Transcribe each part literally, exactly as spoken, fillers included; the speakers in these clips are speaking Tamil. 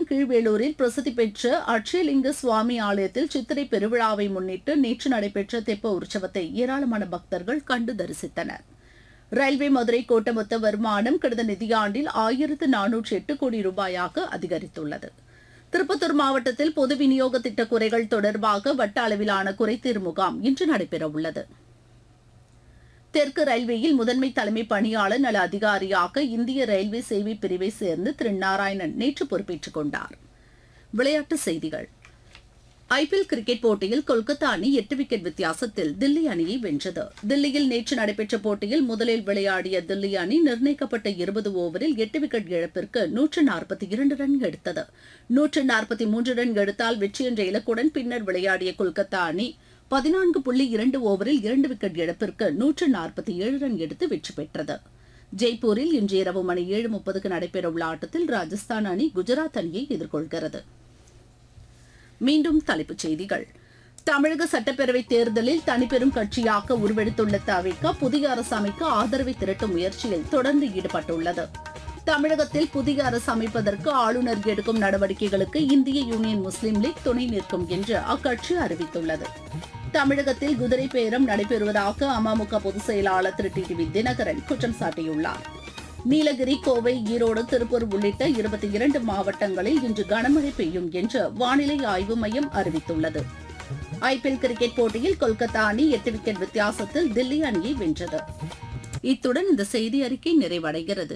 கீழ்வேளூரில் பிரசித்தி பெற்ற அட்சயலிங்க சுவாமி ஆலயத்தில் சித்திரை பெருவிழாவை முன்னிட்டு நேற்று நடைபெற்ற தெப்ப உற்சவத்தை ஏராளமான பக்தர்கள் கண்டு தரிசித்தனர். ரயில்வே மதுரை கோட்ட மொத்த வருமானம் கடந்த நிதியாண்டில் ஆயிரத்து நானூற்று எட்டு கோடி ரூபாயாக அதிகரித்துள்ளது. திருப்பத்தூர் மாவட்டத்தில் பொது விநியோக திட்ட குறைகள் தொடர்பாக வட்ட அளவிலான குறைதீர் முகாம் இன்று நடைபெறவுள்ளது. தெற்கு ரயில்வேயில் முதன்மை தலைமை பணியாளர் நல அதிகாரியாக இந்திய ரயில்வே சேவை பிரிவை சேர்ந்து திரு நாராயணன் நேற்று பொறுப்பேற்றுக் கொண்டார். விளையாட்டுச் செய்திகள். ஐபிஎல் கிரிக்கெட் போட்டியில் கொல்கத்தா அணி எட்டு விக்கெட் வித்தியாசத்தில் தில்லி அணியை வென்றது. தில்லியில் நேற்று நடைபெற்ற போட்டியில் முதலில் விளையாடிய தில்லி அணி நிர்ணயிக்கப்பட்ட இருபது ஓவரில் எட்டு விக்கெட் இழப்பிற்கு நூற்று நாற்பத்தி இரண்டு ரன் எடுத்தது. நூற்று நாற்பத்தி மூன்று ரன் எடுத்தால் வெற்றி என்ற இலக்குடன் பின்னர் விளையாடிய கொல்கத்தா அணி பதினான்கு புள்ளி இரண்டு ஓவரில் இரண்டு விக்கெட் இழப்பிற்கு நூற்று நாற்பத்தி ஏழு ரன் எடுத்து வெற்றி பெற்றது. ஜெய்ப்பூரில் இன்று இரவு மணி ஏழு முப்பதுக்கு நடைபெறவுள்ள ஆட்டத்தில் ராஜஸ்தான் அணி குஜராத் அணியை எதிர்கொள்கிறது. மீண்டும் தலைப்புச் செய்திகள். தமிழக சட்டப்பேரவைத் தேர்தலில் தனிப்பெரும் கட்சியாக உருவெடுத்துள்ள தவிக புதிய அரசு அமைக்க ஆதரவை திரட்டும் முயற்சியில் தொடர்ந்து ஈடுபட்டுள்ளது. தமிழகத்தில் புதிய அரசு அமைப்பதற்கு ஆளுநர் எடுக்கும் நடவடிக்கைகளுக்கு இந்திய யூனியன் முஸ்லீம் லீக் துணை நிற்கும் என்று அக்கட்சி அறிவித்துள்ளது. தமிழகத்தில் குதிரை பேரம் நடைபெறுவதாக அமமுக பொதுச் செயலாளர் திரு டி வி தினகரன் குற்றம் சாட்டியுள்ளார். நீலகிரி, கோவை, ஈரோடு, திருப்பூர் உள்ளிட்ட இருபத்தி இரண்டு மாவட்டங்களில் இன்று கனமழை பெய்யும் என்று வானிலை ஆய்வு மையம் அறிவித்துள்ளது. ஐபிஎல் கிரிக்கெட் போட்டியில் கொல்கத்தா அணி எட்டு விக்கெட் வித்தியாசத்தில் தில்லி அணியை வென்றது. இத்துடன் இந்த செய்தி அறிக்கை நிறைவடைகிறது.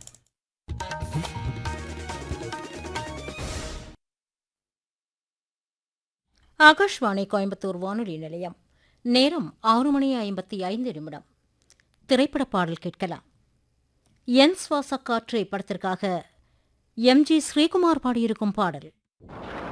ஆகாஷ்வாணி கோயம்புத்தூர் வானொலி நிலையம். நேரம் ஆறு மணி ஐம்பத்தி ஐந்து நிமிடம். திரைப்பட பாடல் கேட்கலாம். என் சுவாச காற்று படத்திற்காக எம் ஜி ஸ்ரீகுமார் பாடியிருக்கும் பாடல்.